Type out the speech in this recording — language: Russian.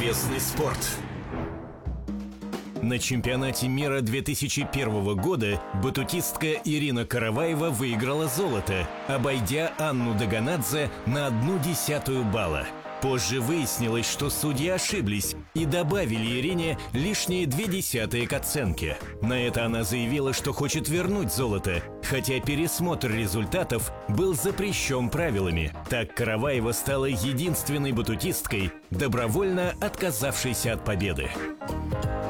Интересный спорт. На чемпионате мира 2001 года батутистка Ирина Караваева выиграла золото, обойдя Анну Даганадзе на 0,1 балла. Позже выяснилось, что судьи ошиблись и добавили Ирине лишние 0,2 к оценке. На это она заявила, что хочет вернуть золото, хотя пересмотр результатов был запрещен правилами. Так Караваева стала единственной батутисткой, добровольно отказавшейся от победы.